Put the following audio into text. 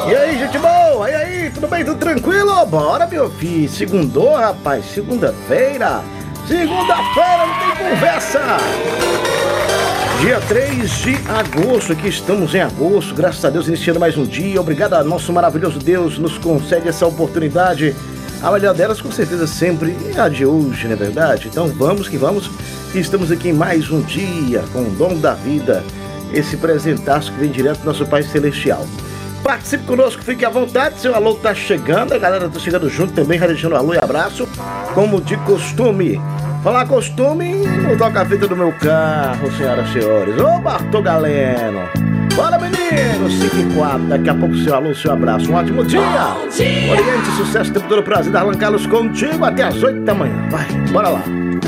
E aí, gente boa? E aí, tudo bem? Tudo tranquilo? Bora, meu filho. Segundou, rapaz. Segunda-feira. Segunda-feira, não tem conversa. Dia 3 de agosto, aqui estamos em agosto. Graças a Deus, iniciando mais um dia. Obrigado a nosso maravilhoso Deus, nos concede essa oportunidade. A melhor delas, com certeza, sempre é a de hoje, não é verdade? Então vamos que vamos. Estamos aqui em mais um dia com o dom da vida. Esse presentaço que vem direto do nosso Pai Celestial. Participe conosco, fique à vontade, seu alô tá chegando, a galera tá chegando junto também, realizando alô e abraço, como de costume. Falar costume, não toca a fita do meu carro, senhoras e senhores. Ô, Bartô Galeno. Bora, menino, 5 e 4, daqui a pouco seu alô, seu abraço, um ótimo dia. Bom dia. Oriente, sucesso, tempo todo, prazer, Darlan Carlos contigo até as 8 da manhã. Vai, bora lá.